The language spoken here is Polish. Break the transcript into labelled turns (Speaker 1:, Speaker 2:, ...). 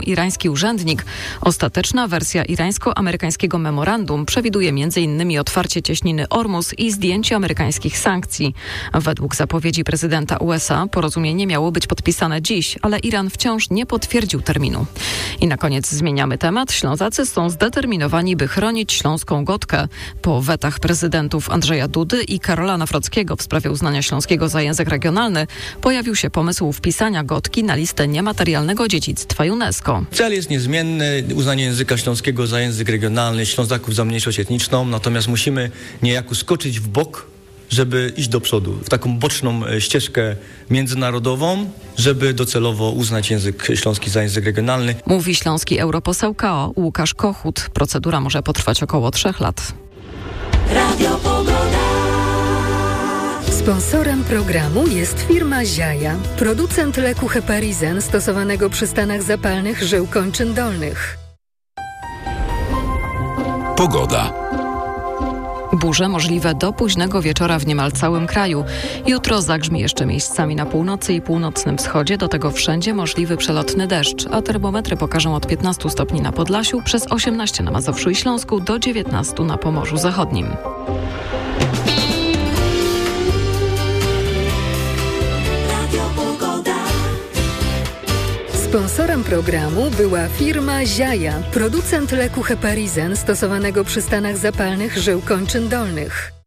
Speaker 1: irański urzędnik. Ostateczna wersja irańsko-amerykańskiego memorandum przewiduje m.in. otwarcie cieśniny Ormus i zdjęcie amerykańskich sankcji. Według zapowiedzi prezydenta USA porozumienie miało być podpisane dziś, ale Iran wciąż nie potwierdził terminu. I na koniec zmieniamy temat. Ślązacy są zdeterminowani, by chronić śląską godkę. Po wetach prezydentów Andrzeja Dudy i Karola Nawrockiego w sprawie uznania śląskiego za język regionalny pojawił się pomysł wpisania godki na listę niematerialnego dziedzictwa UNESCO.
Speaker 2: Cel jest niezmienny, uznanie języka śląskiego za język regionalny, Ślązaków za mniejszość etniczną, natomiast musimy niejako skoczyć w bok, żeby iść do przodu, w taką boczną ścieżkę międzynarodową, żeby docelowo uznać język śląski za język regionalny.
Speaker 1: Mówi śląski europoseł KO Łukasz Kochut. Procedura może potrwać około 3 lat.
Speaker 3: Radio Pogoda.
Speaker 4: Sponsorem programu jest firma Ziaja, producent leku Heparizen stosowanego przy stanach zapalnych żył kończyn dolnych.
Speaker 5: Pogoda.
Speaker 1: Burze możliwe do późnego wieczora w niemal całym kraju. Jutro zagrzmi jeszcze miejscami na północy i północnym wschodzie, do tego wszędzie możliwy przelotny deszcz, a termometry pokażą od 15 stopni na Podlasiu, przez 18 na Mazowszu i Śląsku, do 19 na Pomorzu Zachodnim.
Speaker 4: Sponsorem programu była firma Ziaja, producent leku Heparizen stosowanego przy stanach zapalnych żył kończyn dolnych.